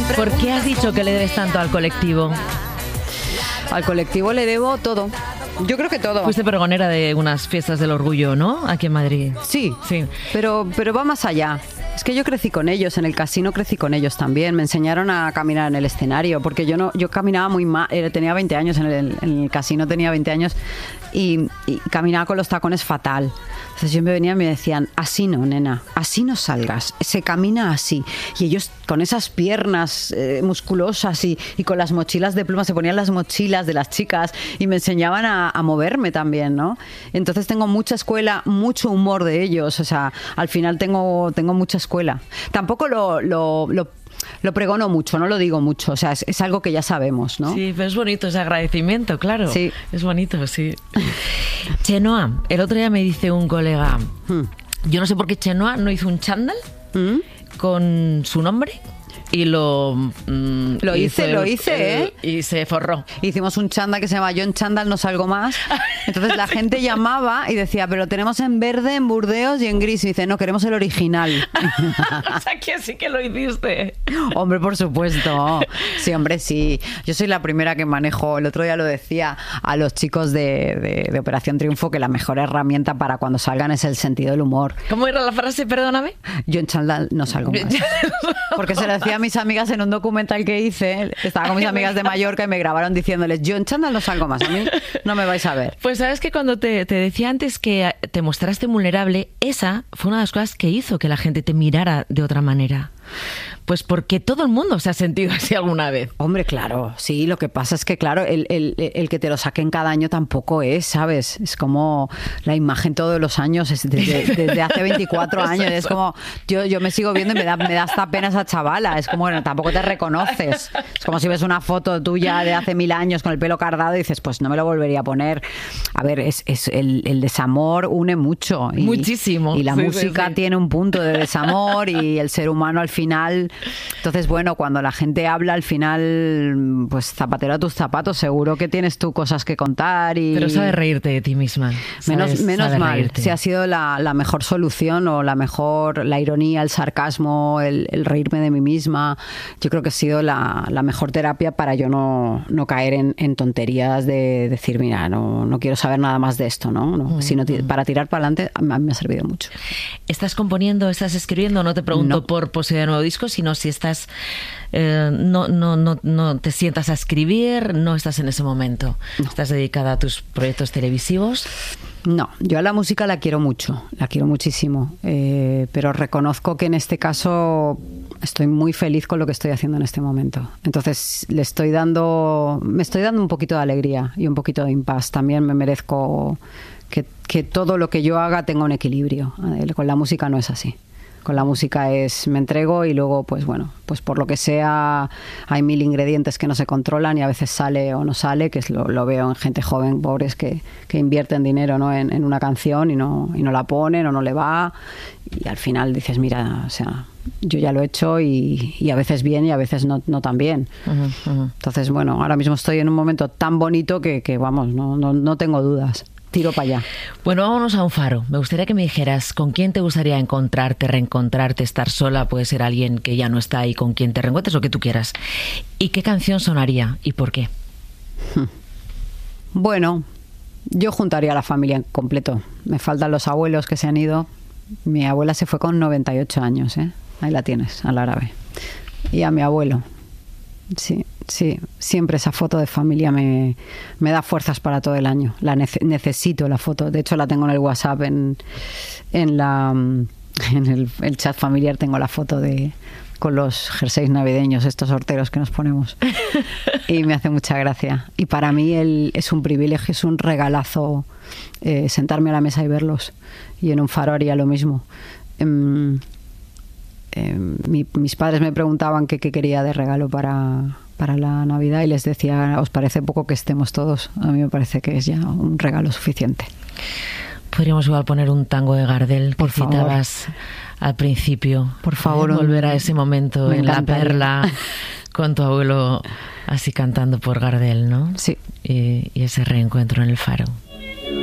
¿Por qué has dicho que le debes tanto al colectivo? Al colectivo le debo todo. Yo creo que todo. Fuiste pregonera de unas fiestas del orgullo, ¿no? Aquí en Madrid. Sí. Pero va más allá. Es que yo crecí con ellos, en el casino crecí con ellos también. Me enseñaron a caminar en el escenario, porque yo caminaba muy mal, tenía 20 años, en el casino tenía 20 años y caminaba con los tacones fatal. Entonces yo me venía y me decían, así no, nena, así no salgas, se camina así. Y ellos con esas piernas musculosas y con las mochilas de plumas, se ponían las mochilas de las chicas y me enseñaban a moverme también, ¿no? Entonces tengo mucha escuela, mucho humor de ellos, o sea, al final tengo mucha escuela. Tampoco lo pregono mucho, no lo digo mucho, o sea, es algo que ya sabemos, ¿no? Sí, pero es bonito ese agradecimiento, claro. Sí. Es bonito, sí. Chenoa, el otro día me dice un colega, yo no sé por qué Chenoa no hizo un chándal con su nombre y lo hice, y se forró. Hicimos un chándal que se llama Yo en chándal no salgo más. Entonces la gente llamaba y decía, pero lo tenemos en verde, en Burdeos y en gris. Y dice, no, queremos el original. O sea, que sí que lo hiciste. Hombre, por supuesto. Sí, hombre, sí. Yo soy la primera que manejo. El otro día lo decía a los chicos de Operación Triunfo, que la mejor herramienta para cuando salgan es el sentido del humor. ¿Cómo era la frase? Perdóname. Yo en chándal no salgo más. Porque se lo decía a mis amigas en un documental que hice. Estaba con mis amigas de Mallorca y me grabaron diciéndoles, yo en chándal no salgo más, a mí no me vais a ver. Pues sabes que cuando te decía antes que te mostraste vulnerable, esa fue una de las cosas que hizo que la gente te mirara de otra manera. Pues porque todo el mundo se ha sentido así alguna vez. Hombre, claro, sí, lo que pasa es que, claro, el que te lo saquen cada año tampoco es, ¿sabes? Es como la imagen todos los años, desde hace 24 años, es como, yo me sigo viendo y me da hasta pena esa chavala, es como, bueno, tampoco te reconoces, es como si ves una foto tuya de hace 1000 años con el pelo cardado y dices, pues no me lo volvería a poner. A ver, el desamor une mucho. Muchísimo. Y la música tiene un punto de desamor y el ser humano al final. Entonces, bueno, cuando la gente habla, al final, pues zapatero a tus zapatos, seguro que tienes tú cosas que contar. Pero sabes reírte de ti misma. Menos mal. Reírte. Si ha sido la mejor solución o la ironía, el sarcasmo, el reírme de mí misma. Yo creo que ha sido la mejor terapia para yo no caer en tonterías de decir, mira, no quiero saber nada más de esto, ¿no? Sino para tirar para adelante, a mí me ha servido mucho. ¿Estás componiendo, estás escribiendo? No te pregunto por posibilidad de nuevo disco, sino si estás no te sientas a escribir, no estás en ese momento. No. ¿Estás dedicada a tus proyectos televisivos? No, yo a la música la quiero mucho, la quiero muchísimo, pero reconozco que en este caso estoy muy feliz con lo que estoy haciendo en este momento. Entonces me estoy dando un poquito de alegría y un poquito de impas. También me merezco que todo lo que yo haga tenga un equilibrio. Con la música no es así. Con la música me entrego y luego, pues bueno, pues por lo que sea, hay 1000 ingredientes que no se controlan y a veces sale o no sale, que lo veo en gente joven, pobres, que invierten dinero, ¿no? en una canción y no la ponen o no le va. Y al final dices, mira, o sea, yo ya lo he hecho y a veces bien y a veces no tan bien. Entonces, bueno, ahora mismo estoy en un momento tan bonito que vamos, no tengo dudas. Tiro para allá. Bueno, vámonos a un faro. Me gustaría que me dijeras con quién te gustaría encontrarte, reencontrarte, estar sola. Puede ser alguien que ya no está ahí con quien te reencuentres, lo que tú quieras. ¿Y qué canción sonaría y por qué? Bueno, yo juntaría a la familia en completo. Me faltan los abuelos que se han ido. Mi abuela se fue con 98 años, ¿eh? Ahí la tienes, al árabe. Y a mi abuelo. Sí, siempre esa foto de familia me da fuerzas para todo el año. Necesito la foto. De hecho, la tengo en el WhatsApp, en el chat familiar tengo la foto con los jerseys navideños, estos horteros que nos ponemos. Y me hace mucha gracia. Y para mí es un privilegio, es un regalazo sentarme a la mesa y verlos. Y en un faro haría lo mismo. Mis padres me preguntaban qué quería de regalo para la Navidad y les decía, ¿os parece poco que estemos todos? A mí me parece que es ya un regalo suficiente. Podríamos igual poner un tango de Gardel que citabas al principio. Por favor. Volver a ese momento en La Perla con tu abuelo así cantando por Gardel, ¿no? Sí. Y ese reencuentro en el faro.